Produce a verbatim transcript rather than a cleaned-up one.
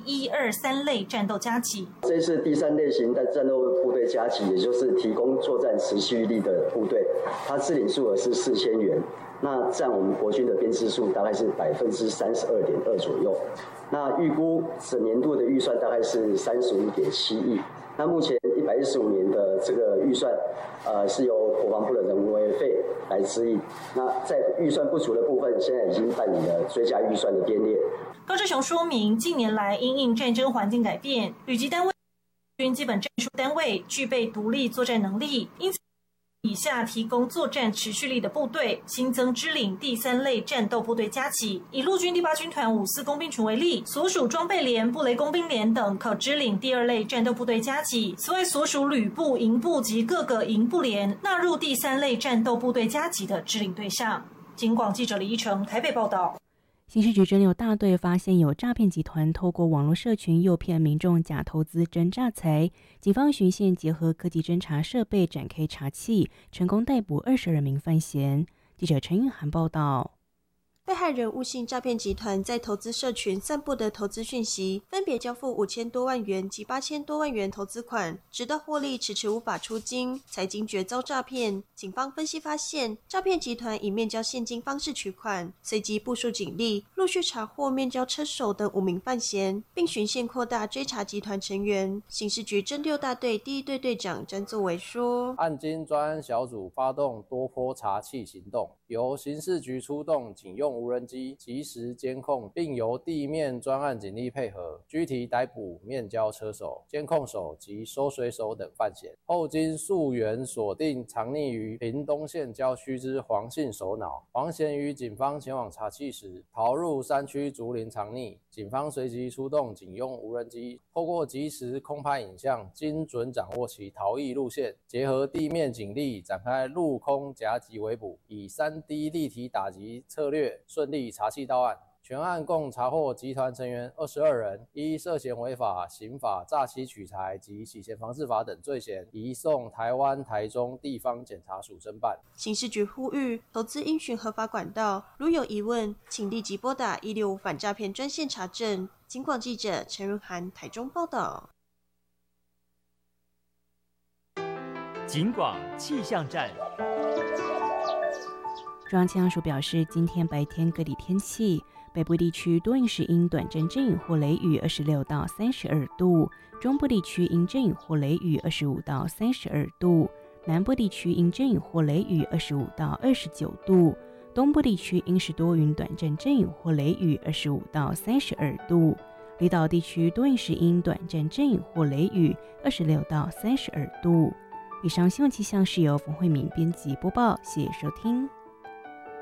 一二三类战斗加级。 这一次第三类型的战斗部队加级，也就是提供作战持续力的部队，它支领数额是四千元，那占我们国军的编制数大概是百分之三十二点二左右。那预估整年度的预算大概是三十五点七亿。那目前一百一十五年的这个预算，呃，是由国防部的人为费来支应。那在预算不足的部分，现在已经办理了追加预算的编列。 高志雄说明，近年来因应战争环境改变，旅级单位军基本战术单位具备独立作战能力，因此以下提供作战持续力的部队新增支领第三类战斗部队加级。以陆军第八军团五四工兵群为例，所属装备连、布雷工兵连等可支领第二类战斗部队加级。此外，所属旅部、营部及各个营部连纳入第三类战斗部队加级的支领对象。警广记者李依成台北报道。 刑事局侦六大队发现有诈骗集团透过网络社群诱骗民众假投资真诈财，警方循线结合科技侦查设备展开查缉，成功逮捕二十二名犯嫌。记者陈韵涵报道。 被害人误信诈骗集团在投资社群散布的投资讯息，分别交付五千多万元及八千多万元投资款，直到获利迟迟无法出金，才惊觉遭诈骗。警方分析发现，诈骗集团以面交现金方式取款，随即部署警力，陆续查获面交车手等五名犯嫌，并循线扩大追查集团成员。刑事局侦六大队第一队队长詹作为说： 案经专案小组发动多波查缉行动，由刑事局出动警用无人机及时监控，并由地面专案警力配合，拘提逮捕面交车手、监控手及收水手等犯嫌。后经溯源锁定藏匿于屏东县郊区之黄姓首脑，黄嫌于警方前往查缉时逃入山区竹林藏匿，警方随即出动警用无人机，透过即时空拍影像，精准掌握其逃逸路线，结合地面警力展开陆空夹击围捕，以 三 D 立体打击策略顺利查缉到案。全案共查获集团成员二十二人，依涉嫌违法、刑法、诈欺取财及洗钱防治法等罪嫌，移送台湾台中地方检察署侦办。 刑事局呼吁投资应循合法管道，如有疑问，请立即拨打一六五反诈骗专线查证。警广记者陈润涵台中报道。 警广气象站。 中央气象署表示，今天白天各地天气，北部地区多云时阴短阵阵雨或雷雨，二十六到三十二度；中部地区阴阵雨或雷雨，二十五到三十二度；南部地区阴阵雨或雷雨，二十五到二十九度；东部地区阴时多云短阵阵雨或雷雨，二十五到三十二度；离岛地区多云时阴短阵阵雨或雷雨，二十六到三十二度。以上新闻气象是由冯慧敏编辑播报，谢谢收听。